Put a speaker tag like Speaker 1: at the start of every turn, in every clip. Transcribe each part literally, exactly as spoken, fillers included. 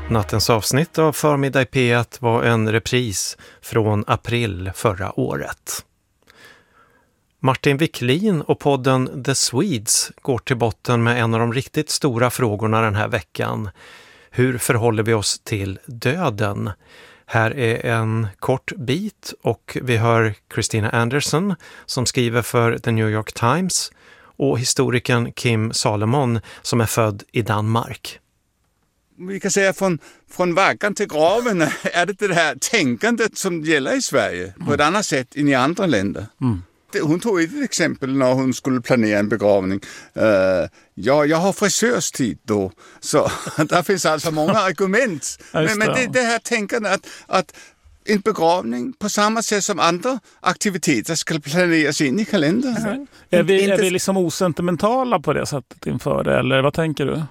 Speaker 1: Nattens avsnitt av Förmiddag i P ett var en repris från april förra året. Martin Wiklin och podden The Swedes går till botten med en av de riktigt stora frågorna den här veckan. Hur förhåller vi oss till döden? Här är en kort bit och vi hör Christina Anderson som skriver för The New York Times och historikern Kim Salomon som är född i Danmark.
Speaker 2: Vi kan säga från, från vaggan till graven är det det här tänkandet som gäller i Sverige på ett annat sätt än i andra länder. Mm. Hon tog ett exempel när hon skulle planera en begravning. Uh, ja, jag har frisörstid då. Så där finns alltså många argument. Men, men det, det här tänkandet att, att en begravning på samma sätt som andra aktiviteter ska planeras in i kalendern. Mm.
Speaker 3: Är vi, är vi liksom osentimentala på det sättet inför det, eller vad tänker du?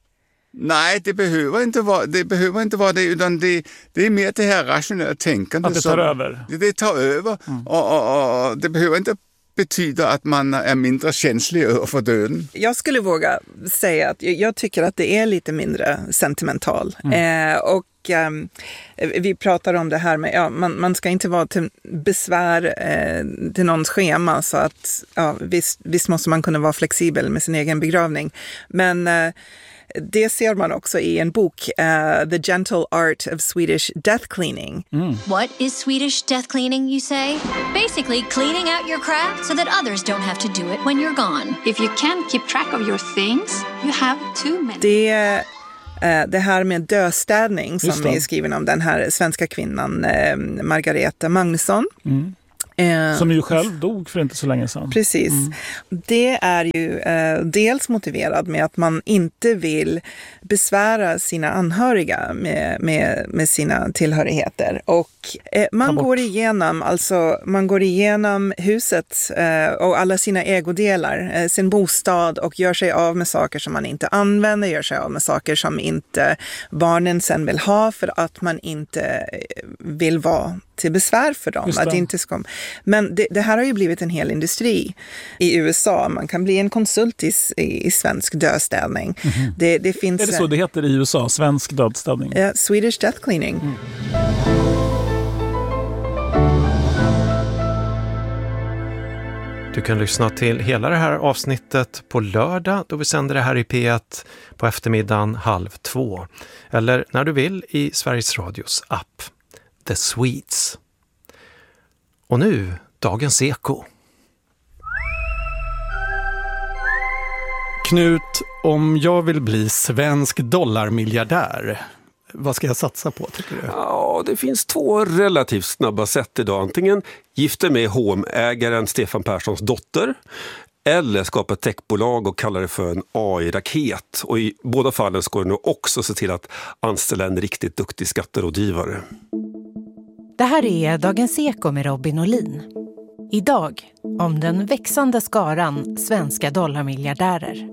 Speaker 2: Nej, det behöver inte vara det, behöver inte vara det utan det, det är mer det här rationella tänkandet.
Speaker 3: Att det tar
Speaker 2: som,
Speaker 3: över?
Speaker 2: Det, det tar över mm. och, och, och det behöver inte betyda att man är mindre känslig för döden.
Speaker 4: Jag skulle våga säga att jag tycker att det är lite mindre sentimental. Mm. Eh, och eh, vi pratar om det här med, ja, man, man ska inte vara till besvär eh, till någons schema så att ja, visst, visst måste man kunna vara flexibel med sin egen begravning. Men eh, det ser man också i en bok, uh, The Gentle Art of Swedish Death Cleaning.
Speaker 5: Mm. What is Swedish death cleaning, you say? Basically cleaning out your crap so that others don't have to do it when you're gone. If you can't keep track of your things, you have too many.
Speaker 4: Det, uh, det här med döstädning som är skriven om den här svenska kvinnan uh, Margareta Magnusson. Mm.
Speaker 3: Som ju själv dog för inte så länge sedan.
Speaker 4: Precis. Mm. Det är ju eh, dels motiverad med att man inte vill besvära sina anhöriga med, med, med sina tillhörigheter. Och eh, man går igenom, alltså man går igenom huset eh, och alla sina ägodelar, eh, sin bostad och gör sig av med saker som man inte använder, gör sig av med saker som inte barnen sen vill ha för att man inte vill vara till besvär för dem. Att inte ska... Men det, det här har ju blivit en hel industri i U S A. Man kan bli en konsult i, i, i svensk dödstädning. Mm-hmm. Det, det finns,
Speaker 3: är det så det heter i U S A? Svensk dödstädning?
Speaker 4: Uh, Swedish Death Cleaning. Mm.
Speaker 1: Du kan lyssna till hela det här avsnittet på lördag då vi sänder det här i P ett på eftermiddagen halv två. Eller när du vill i Sveriges Radios app. The Swedes. Och nu, dagens eko.
Speaker 6: Knut, om jag vill bli svensk dollarmiljardär, vad ska jag satsa på tycker du?
Speaker 7: Ja, det finns två relativt snabba sätt idag. Antingen gifta med H och M-ägaren Stefan Perssons dotter eller skapa ett techbolag och kalla det för en A I-raket. Och i båda fallen ska du nog också se till att anställa en riktigt duktig skatterådgivare.
Speaker 8: Det här är Dagens Eko med Robin Olin. Idag om den växande skaran svenska dollarmiljardärer.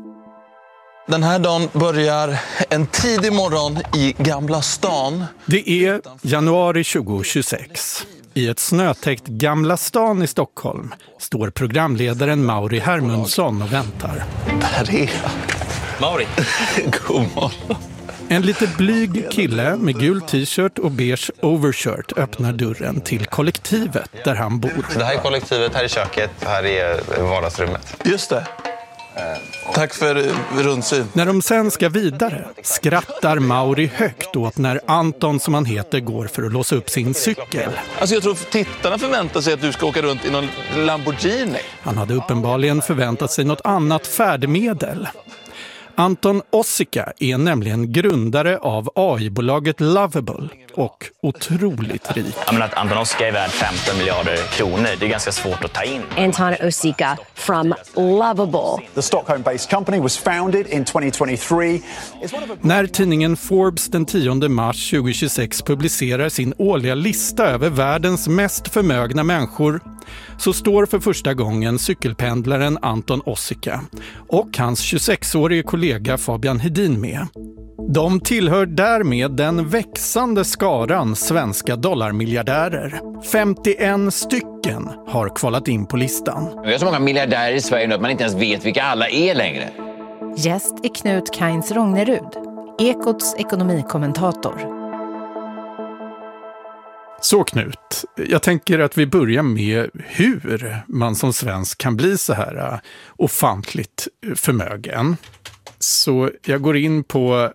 Speaker 9: Den här dagen börjar en tidig morgon i Gamla stan.
Speaker 6: Det är januari tjugohundratjugosex. I ett snötäckt Gamla stan i Stockholm står programledaren Mauri Hermundsson och väntar.
Speaker 9: Där är jag.
Speaker 10: Mauri,
Speaker 9: god morgon.
Speaker 6: En lite blyg kille med gul t-shirt och beige overshirt öppnar dörren till kollektivet där han bor.
Speaker 10: Det här är kollektivet, här är köket, här är vardagsrummet.
Speaker 9: Just det. Tack för rundsyn.
Speaker 6: När de sen ska vidare skrattar Mauri högt åt när Anton, som han heter, går för att låsa upp sin cykel.
Speaker 9: Alltså jag tror tittarna förväntar sig att du ska åka runt i någon Lamborghini.
Speaker 6: Han hade uppenbarligen förväntat sig något annat färdmedel. Anton Ossika är nämligen grundare av A I-bolaget Lovable och otroligt rik.
Speaker 11: Jag menar att Anton Ossika är värd femton miljarder kronor. Det är ganska svårt att ta in.
Speaker 12: Anton Ossika from Lovable.
Speaker 13: The Stockholm-based company was founded in twenty twenty-three.
Speaker 6: När tidningen Forbes den tionde mars tjugohundratjugosex publicerar sin årliga lista över världens mest förmögna människor så står för första gången cykelpendlaren Anton Ossika och hans tjugosexårige kollega Fabian Hedin med. De tillhör därmed den växande skaran svenska dollarmiljardärer. femtioen stycken har kvalat in på listan.
Speaker 14: Vi har så många miljardärer i Sverige nu att man inte ens vet vilka alla är längre.
Speaker 8: Gäst är Knut Kainz Rognerud, Ekots ekonomikommentator.
Speaker 6: Så Knut, jag tänker att vi börjar med hur man som svensk kan bli så här ofantligt förmögen. Så jag går in på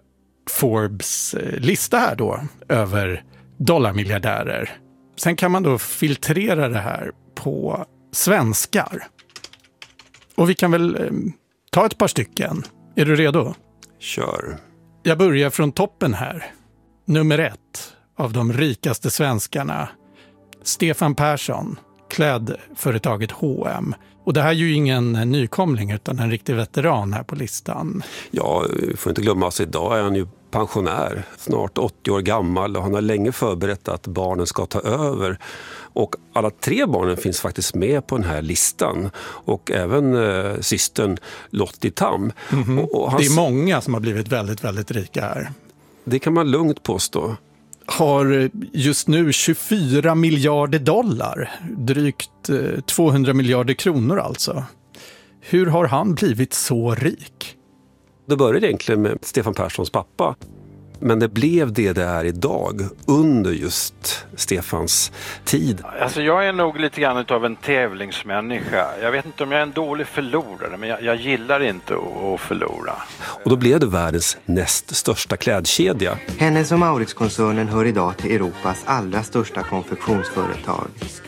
Speaker 6: Forbes lista här då över dollarmiljardärer. Sen kan man då filtrera det här på svenskar. Och vi kan väl eh, ta ett par stycken. Är du redo?
Speaker 7: Kör.
Speaker 6: Jag börjar från toppen här. Nummer ett av de rikaste svenskarna. Stefan Persson, klädföretaget H och M. Och det här är ju ingen nykomling utan en riktig veteran här på listan.
Speaker 7: Ja, får inte glömma, alltså idag är han ju pensionär, snart åttio år gammal, och han har länge förberett att barnen ska ta över. Och alla tre barnen finns faktiskt med på den här listan. Och även eh, systern Lottie Tam.
Speaker 6: Mm-hmm.
Speaker 7: Och, och hans...
Speaker 6: Det är många som har blivit väldigt, väldigt rika här.
Speaker 7: Det kan man lugnt påstå.
Speaker 6: Har just nu tjugofyra miljarder dollar, drygt eh, tvåhundra miljarder kronor alltså. Hur har han blivit så rik?
Speaker 7: Det började egentligen med Stefan Perssons pappa. Men det blev det det är idag under just Stefans tid.
Speaker 14: Alltså jag är nog lite grann av en tävlingsmänniska. Jag vet inte om jag är en dålig förlorare, men jag, jag gillar inte att, att förlora.
Speaker 7: Och då blev det världens näst största klädkedja.
Speaker 15: Hennes och Mauritz-koncernen hör idag till Europas allra största konfektionsföretag.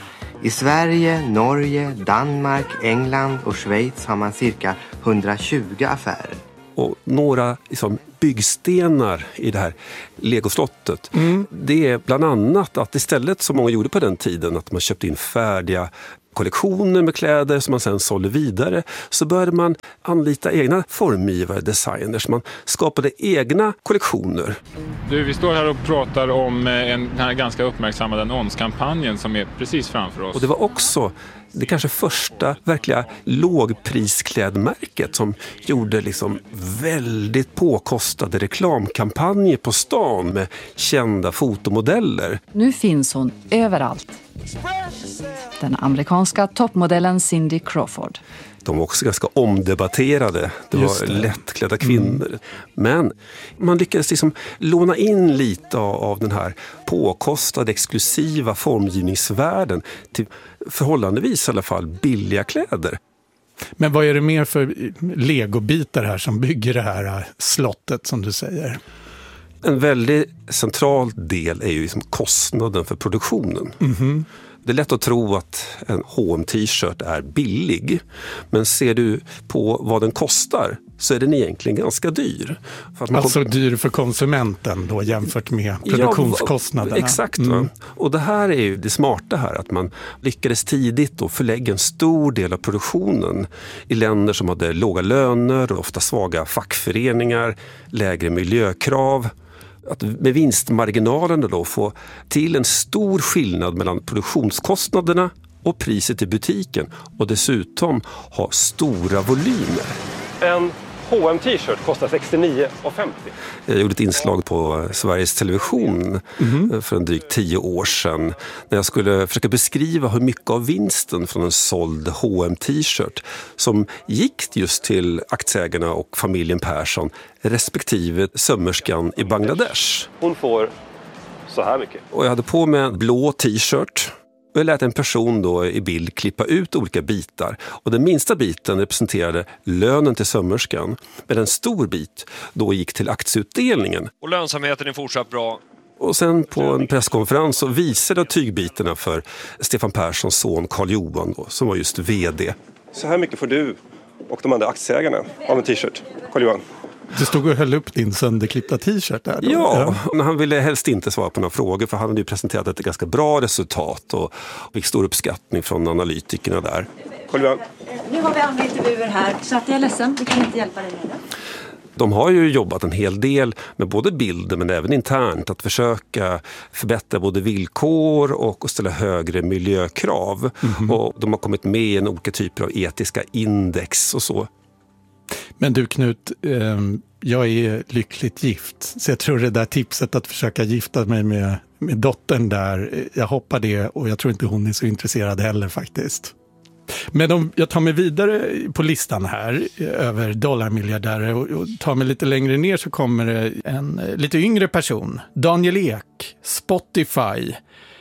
Speaker 15: I Sverige, Norge, Danmark, England och Schweiz har man cirka hundratjugo affärer.
Speaker 7: Och några liksom, byggstenar i det här legoslottet, mm. det är bland annat att istället som många gjorde på den tiden, att man köpte in färdiga kollektioner med kläder som man sen sålde vidare, så började man anlita egna formgivare, designers. Man skapade egna kollektioner.
Speaker 16: Du, vi står här och pratar om en, den här ganska uppmärksammade annonskampanjen som är precis framför oss.
Speaker 7: Och det var också det kanske första verkliga lågprisklädmärket som gjorde liksom väldigt påkostade reklamkampanjer på stan med kända fotomodeller.
Speaker 17: Nu finns hon överallt. Den amerikanska toppmodellen Cindy Crawford.
Speaker 7: De var också ganska omdebatterade. Det var det. Lättklädda kvinnor. Mm. Men man lyckades liksom låna in lite av, av den här påkostade, exklusiva formgivningsvärlden till förhållandevis i alla fall billiga kläder.
Speaker 6: Men vad är det mer för legobitar här som bygger det här slottet som du säger?
Speaker 7: En väldigt central del är ju liksom kostnaden för produktionen. Mm-hmm. Det är lätt att tro att en H och M-t-shirt är billig. Men ser du på vad den kostar så är den egentligen ganska dyr.
Speaker 6: För att man alltså kom... dyr för konsumenten då jämfört med produktionskostnaderna.
Speaker 7: Ja, exakt. Va? Mm. Och det här är ju det smarta här. Att man lyckades tidigt då förlägga en stor del av produktionen i länder som hade låga löner och ofta svaga fackföreningar, lägre miljökrav. Att med vinstmarginalen då få till en stor skillnad mellan produktionskostnaderna och priset i butiken och dessutom ha stora volymer.
Speaker 18: En H och M-t-shirt kostar sextionio femtio.
Speaker 7: Jag gjorde ett inslag på Sveriges Television mm-hmm. för en drygt tio år sedan när jag skulle försöka beskriva hur mycket av vinsten från en såld H och M-t-shirt som gick just till aktieägarna och familjen Persson respektive sömmerskan i Bangladesh.
Speaker 18: Hon får så här mycket.
Speaker 7: Och jag hade på mig en blå t-shirt. Och jag lät en person då i bild klippa ut olika bitar. Och den minsta biten representerade lönen till sömmerskan. Men en stor bit då gick till aktieutdelningen.
Speaker 18: Och lönsamheten är fortsatt bra.
Speaker 7: Och sen på en presskonferens så visade tygbitarna för Stefan Perssons son Carl Johan då, som var just vd.
Speaker 18: Så här mycket får du och de andra aktieägarna av en t-shirt, Carl Johan.
Speaker 6: Du stod och höll upp din sönderklippta t-shirt där då.
Speaker 7: Ja, ja, han ville helst inte svara på några frågor för han hade ju presenterat ett ganska bra resultat och fick stor uppskattning från analytikerna där.
Speaker 18: Carl-Johan.
Speaker 19: Nu har vi andra intervjuer här så att jag är ledsen, vi kan inte hjälpa dig med det.
Speaker 7: De har ju jobbat en hel del med både bilder men även internt att försöka förbättra både villkor och ställa högre miljökrav. Mm-hmm. Och de har kommit med i en olika typer av etiska index och så.
Speaker 6: Men du Knut, eh, jag är lyckligt gift. Så jag tror det där tipset att försöka gifta mig med, med dottern där, jag hoppar det och jag tror inte hon är så intresserad heller faktiskt. Men om jag tar mig vidare på listan här över dollarmiljardärer och, och tar mig lite längre ner så kommer det en lite yngre person. Daniel Ek, Spotify.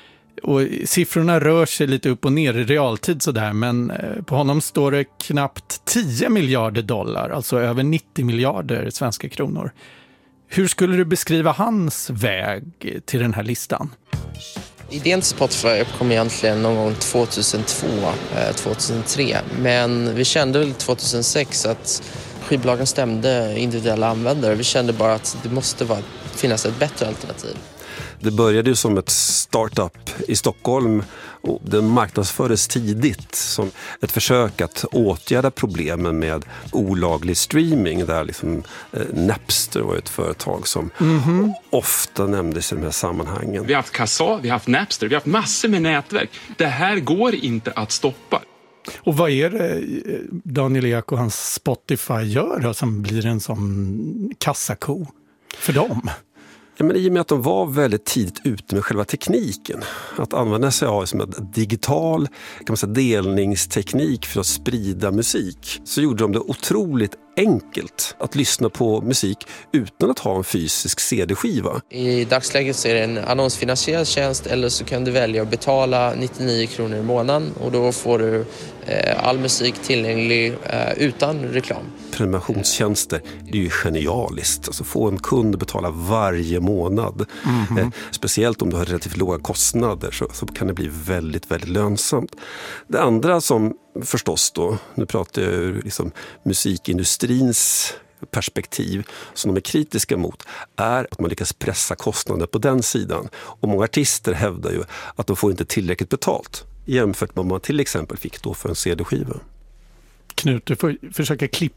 Speaker 6: Och siffrorna rör sig lite upp och ner i realtid sådär, men på honom står det knappt tio miljarder dollar, alltså över nittio miljarder svenska kronor. Hur skulle du beskriva hans väg till den här listan?
Speaker 20: Idén till Spotify kom egentligen någon gång tjugohundratvå, tjugohundratre, men vi kände väl tjugohundrasex att skivbolagen stämde individuella användare. Vi kände bara att det måste vara, finnas ett bättre alternativ.
Speaker 7: Det började ju som ett startup i Stockholm och den marknadsfördes tidigt som ett försök att åtgärda problemen med olaglig streaming, där liksom eh, Napster var ett företag som mm-hmm. ofta nämndes i de här sammanhangen.
Speaker 21: Vi har haft Kassa, vi har haft Napster, vi har haft massor med nätverk. Det här går inte att stoppa.
Speaker 6: Och vad är det Daniel Ek och hans Spotify gör då, som blir en sån kassako för dem?
Speaker 7: Ja, men i och med att de var väldigt tidigt ute med själva tekniken, att använda sig av som en digital kan man säga, delningsteknik för att sprida musik, så gjorde de det otroligt enkelt att lyssna på musik utan att ha en fysisk C D-skiva.
Speaker 20: I dagsläget så är det en annonsfinansierad tjänst, eller så kan du välja att betala nittionio kronor i månaden och då får du eh, all musik tillgänglig eh, utan reklam.
Speaker 7: Prenumerationstjänster, det är ju genialiskt. Alltså få en kund betala varje månad. Mm-hmm. Eh, speciellt om du har relativt låga kostnader så, så kan det bli väldigt, väldigt lönsamt. Det andra som förstås då, nu pratar jag ur liksom musikindustrins perspektiv som de är kritiska mot, är att man lyckas pressa kostnader på den sidan. Och många artister hävdar ju att de får inte tillräckligt betalt jämfört med vad man till exempel fick då för en C D-skiva.
Speaker 6: Knut, du får försöka klippa